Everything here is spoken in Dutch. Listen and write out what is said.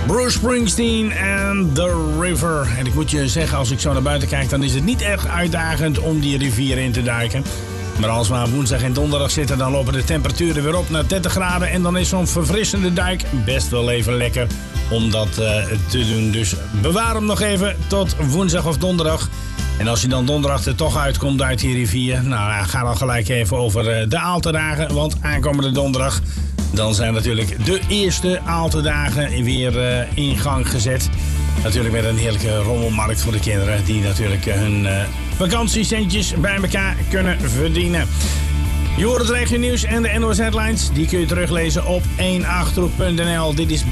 Bruce Springsteen en The River. En ik moet je zeggen, als ik zo naar buiten kijk, dan is het niet echt uitdagend om die rivier in te duiken. Maar als we aan woensdag en donderdag zitten, dan lopen de temperaturen weer op naar 30 graden. En dan is zo'n verfrissende duik best wel even lekker om dat te doen. Dus bewaar hem nog even tot woensdag of donderdag. En als je dan donderdag er toch uitkomt uit die rivier, nou, ga dan gelijk even over de Aaltendagen. Want aankomende donderdag, dan zijn natuurlijk de eerste Aaltendagen weer in gang gezet. Natuurlijk met een heerlijke rommelmarkt voor de kinderen die natuurlijk hun vakantiecentjes bij elkaar kunnen verdienen. Je hoort het regionieuws en de NOS Headlines. Die kun je teruglezen op 1achterhoek.nl. Dit is